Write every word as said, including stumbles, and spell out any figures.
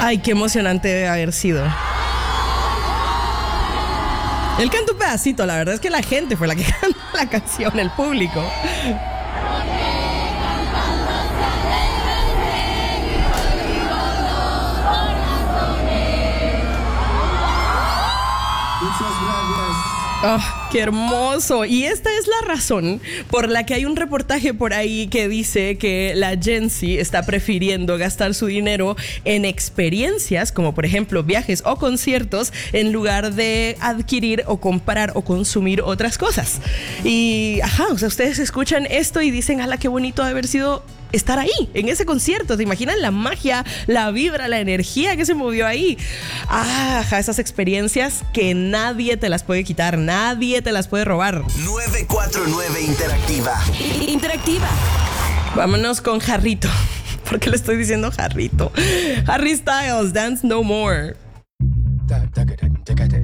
Ay, qué emocionante debe haber sido. Él canta un pedacito, la verdad es que la gente fue la que canta la canción, el público. Muchas gracias. Oh, ¡qué hermoso! Y esta es la razón por la que hay un reportaje por ahí que dice que la Gen Z está prefiriendo gastar su dinero en experiencias, como por ejemplo viajes o conciertos, en lugar de adquirir o comprar o consumir otras cosas. Y, ajá, o sea, ustedes escuchan esto y dicen, ¡hala, qué bonito haber sido estar ahí, en ese concierto! ¿Te imaginan la magia, la vibra, la energía que se movió ahí? Ajá, esas experiencias que nadie te las puede quitar, nadie te las puede robar. nueve cuatro nueve Interactiva. Interactiva. Vámonos con Jarrito. ¿Por qué le estoy diciendo Jarrito? Harry Styles, Dance No More.